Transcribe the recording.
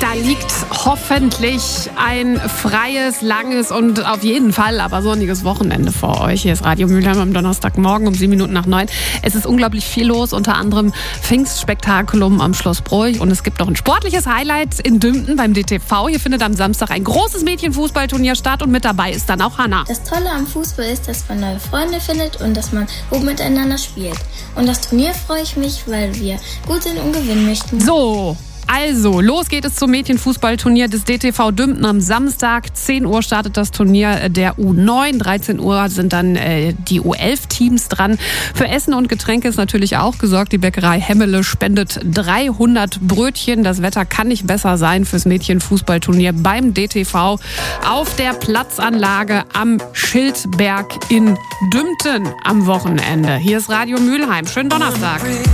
Da liegt hoffentlich ein freies, langes und auf jeden Fall aber sonniges Wochenende vor euch. Hier ist Radio Mülheim am Donnerstagmorgen um 7:07. Es ist unglaublich viel los, unter anderem Pfingstspektakulum am Schloss Broich. Und es gibt noch ein sportliches Highlight in Dümpten beim DTV. Hier findet am Samstag ein großes Mädchenfußballturnier statt und mit dabei ist dann auch Hanna. Das Tolle am Fußball ist, dass man neue Freunde findet und dass man gut miteinander spielt. Und das Turnier freue ich mich, weil wir gut sind und gewinnen möchten. So. Also, los geht es zum Mädchenfußballturnier des DTV Dümpten am Samstag. 10 Uhr startet das Turnier der U9. 13 Uhr sind dann die U11-Teams dran. Für Essen und Getränke ist natürlich auch gesorgt. Die Bäckerei Hemmele spendet 300 Brötchen. Das Wetter kann nicht besser sein fürs Mädchenfußballturnier beim DTV auf der Platzanlage am Schildberg in Dümpten am Wochenende. Hier ist Radio Mülheim. Schönen Donnerstag.